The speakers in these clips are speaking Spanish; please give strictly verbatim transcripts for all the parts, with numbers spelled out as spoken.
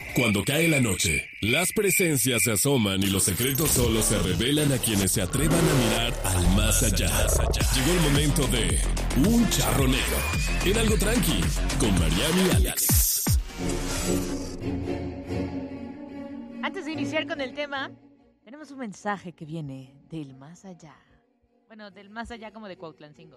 Cuando cae la noche, las presencias se asoman y los secretos solo se revelan a quienes se atrevan a mirar al más allá. Llegó el momento de Un Charro Negro, en Algo Tranqui, con Mariana y Alex. Antes de iniciar con el tema, tenemos un mensaje que viene del más allá. Bueno, del más allá como de Cuautlancingo.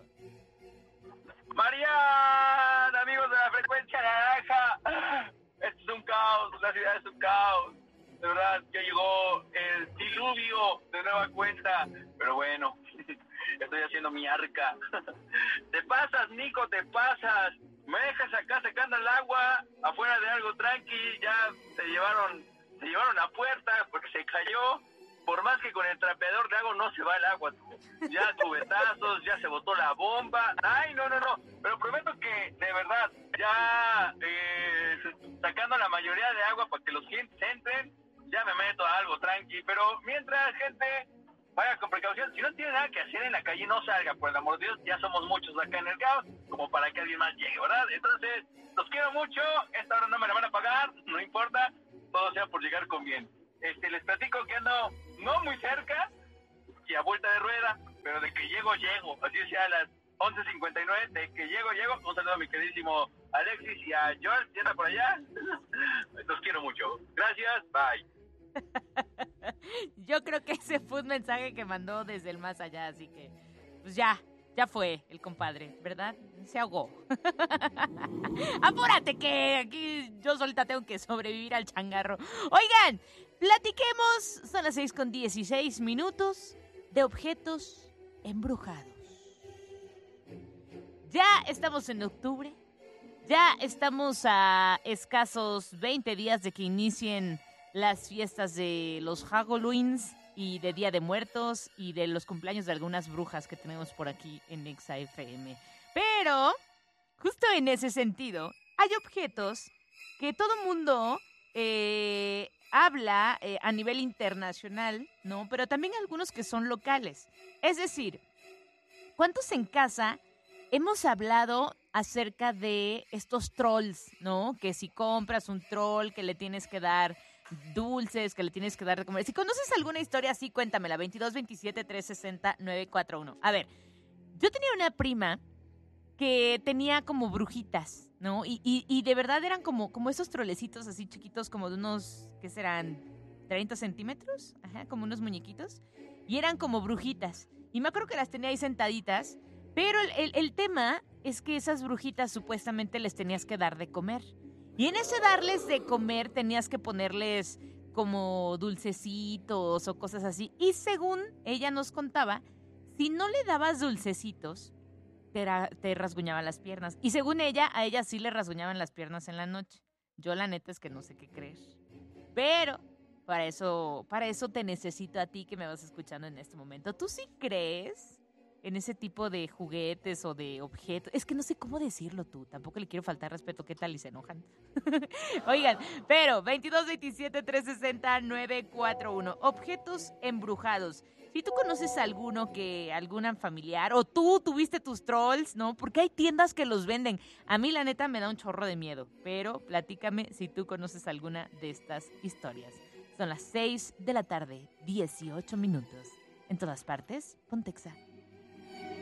Mariana, amigos de la frecuencia naranja, esto es un caos, la ciudad es un caos. De verdad, ya llegó el diluvio de nueva cuenta, pero bueno, estoy haciendo mi arca. Te pasas, Nico, te pasas. Me dejas acá sacando el agua afuera de Algo Tranqui, ya se llevaron, se llevaron a puerta porque se cayó. Por más que con el trapeador de agua no se va el agua, ya cubetazos, ya se botó la bomba. Ay, no, no, no, pero prometo que de verdad, ya eh, sacando la mayoría de agua para que los clientes entren, ya me meto a Algo Tranqui. Pero mientras, gente, vaya con precaución. Si no tiene nada que hacer en la calle, no salga, por el amor de Dios, ya somos muchos acá en el caos, como para que alguien más llegue, ¿verdad? Entonces, los quiero mucho, esta hora no me la van a pagar, no importa, todo sea por llegar con bien. Este, les platico que ando no muy cerca y a vuelta de rueda, pero de que llego, llego. Así sea a las once cincuenta y nueve, de que llego, llego. Un saludo a mi queridísimo Alexis y a George, que anda por allá. Los quiero mucho. Gracias, bye. Yo creo que ese fue un mensaje que mandó desde el más allá, así que pues ya, ya fue el compadre, ¿verdad? Se ahogó. Apúrate que aquí yo solita tengo que sobrevivir al changarro. Oigan, platiquemos, son las seis con dieciséis minutos, de objetos embrujados. Ya estamos en octubre, ya estamos a escasos veinte días de que inicien las fiestas de los Halloweens y de Día de Muertos y de los cumpleaños de algunas brujas que tenemos por aquí en Exa F M. Pero, justo en ese sentido, hay objetos que todo mundo eh, habla eh, a nivel internacional, ¿no? Pero también algunos que son locales. Es decir, ¿cuántos en casa hemos hablado acerca de estos trolls, ¿no? Que si compras un troll, que le tienes que dar dulces, que le tienes que dar de comer. Si conoces alguna historia así, cuéntamela. veintidós veintisiete trescientos sesenta nueve cuatro uno. A ver, yo tenía una prima que tenía como brujitas, ¿no? Y, y, y de verdad eran como, como esos trolecitos así chiquitos, como de unos, ¿qué serán? treinta centímetros, ajá, como unos muñequitos. Y eran como brujitas. Y me acuerdo que las tenía ahí sentaditas, pero el, el, el tema es que esas brujitas supuestamente les tenías que dar de comer. Y en ese darles de comer tenías que ponerles como dulcecitos o cosas así. Y según ella nos contaba, si no le dabas dulcecitos, te, ra- te rasguñaban las piernas. Y según ella, a ella sí le rasguñaban las piernas en la noche. Yo la neta es que no sé qué creer. Pero para eso, para eso te necesito a ti que me vas escuchando en este momento. ¿Tú sí crees en ese tipo de juguetes o de objetos? Es que no sé cómo decirlo tú. Tampoco le quiero faltar respeto. ¿Qué tal? Y se enojan. Oigan, pero veintidós veintisiete trescientos sesenta nueve cuatro uno. Objetos embrujados. Si tú conoces alguno que, alguna familiar, o tú tuviste tus trolls, ¿no? Porque hay tiendas que los venden. A mí, la neta, me da un chorro de miedo. Pero platícame si tú conoces alguna de estas historias. Son las seis de la tarde, dieciocho minutos. En todas partes, Pontexa.